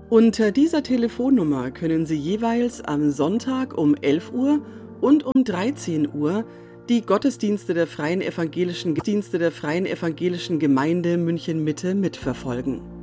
Unter dieser Telefonnummer können Sie jeweils am Sonntag um 11 Uhr und um 13 Uhr die Gottesdienste der Freien Evangelischen Gemeinde München Mitte mitverfolgen.